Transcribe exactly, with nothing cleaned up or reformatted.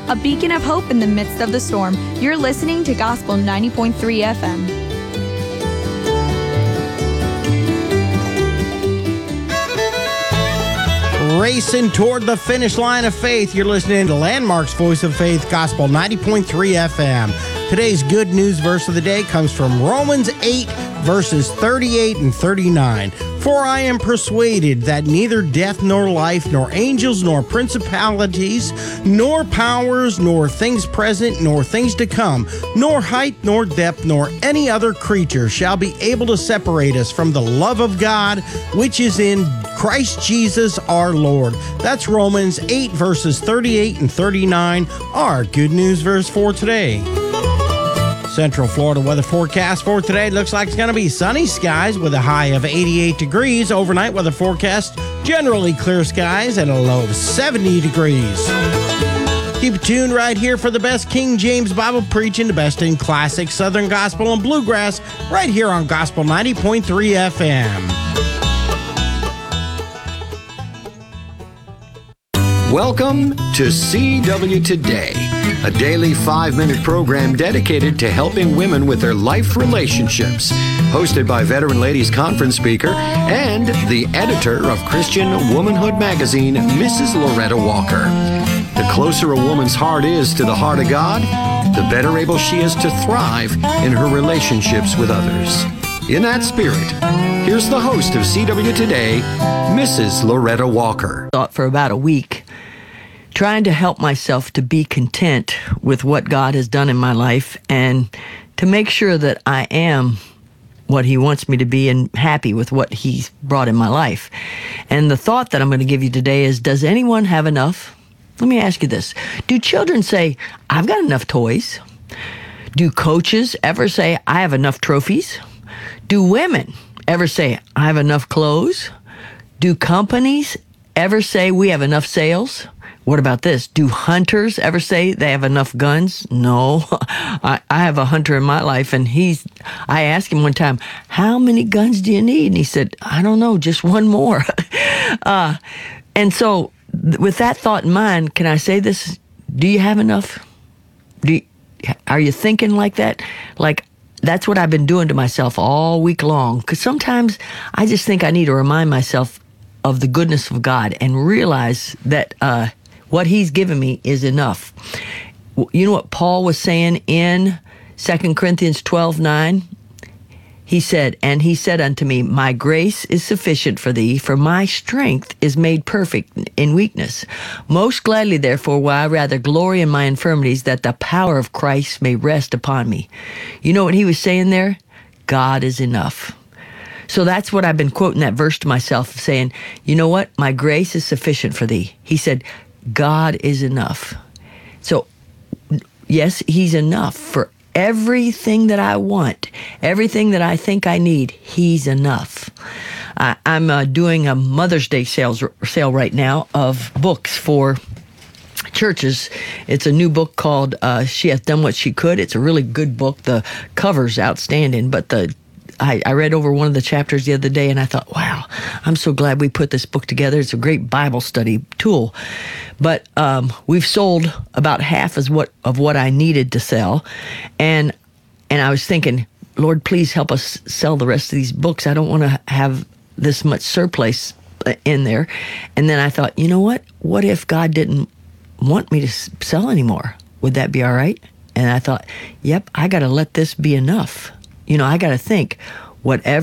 a beacon of hope in the midst of the storm. You're listening to Gospel ninety point three F M. Racing toward the finish line of faith. You're listening to Landmark's Voice of Faith, Gospel ninety point three F M. Today's good news verse of the day comes from Romans eight, verses thirty-eight and thirty-nine. For I am persuaded that neither death nor life, nor angels, nor principalities, nor powers, nor things present, nor things to come, nor height, nor depth, nor any other creature shall be able to separate us from the love of God, which is in Christ Jesus our Lord. That's Romans eight, verses thirty-eight and thirty-nine, our good news verse for today. Central Florida weather forecast for today looks like it's going to be sunny skies with a high of eighty-eight degrees. Overnight weather forecast, generally clear skies and a low of seventy degrees. Keep it tuned right here for the best King James Bible preaching, the best in classic Southern Gospel and Bluegrass, right here on Gospel ninety point three F M. Welcome to C W Today, a daily five-minute program dedicated to helping women with their life relationships. Hosted by Veteran Ladies Conference speaker and the editor of Christian Womanhood magazine, Missus Loretta Walker. The closer a woman's heart is to the heart of God, the better able she is to thrive in her relationships with others. In that spirit, here's the host of C W Today, Missus Loretta Walker. Thought for about a week, trying to help myself to be content with what God has done in my life and to make sure that I am what He wants me to be and happy with what He's brought in my life. And the thought that I'm going to give you today is, does anyone have enough? Let me ask you this. Do children say, I've got enough toys? Do coaches ever say, I have enough trophies? Do women ever say, I have enough clothes? Do companies ever say, we have enough sales? What about this? Do hunters ever say they have enough guns? No. I, I have a hunter in my life, and he's, I asked him one time, how many guns do you need? And he said, I don't know, just one more. uh, and so th- with that thought in mind, can I say this? Do you have enough? Do you, are you thinking like that? Like, that's what I've been doing to myself all week long. Because sometimes I just think I need to remind myself of the goodness of God and realize that uh, what He's given me is enough. You know what Paul was saying in Second Corinthians twelve nine? He said, and He said unto me, my grace is sufficient for thee, for my strength is made perfect in weakness. Most gladly, therefore, will I rather glory in my infirmities, that the power of Christ may rest upon me. You know what he was saying there? God is enough. So that's what I've been quoting that verse to myself, saying, you know what? My grace is sufficient for thee. He said, God is enough. So, yes, He's enough for everything that I want, everything that I think I need. He's enough. I, I'm uh, doing a Mother's Day sales sale right now of books for churches. It's a new book called uh, She Hath Done What She Could. It's a really good book. The cover's outstanding, but the I, I read over one of the chapters the other day, and I thought, wow, I'm so glad we put this book together. It's a great Bible study tool. But um, we've sold about half as what of what I needed to sell. And and I was thinking, Lord, please help us sell the rest of these books. I don't want to have this much surplus in there. And then I thought, you know what? What if God didn't want me to sell anymore? Would that be all right? And I thought, yep, I got to let this be enough. You know, I got to think, whatever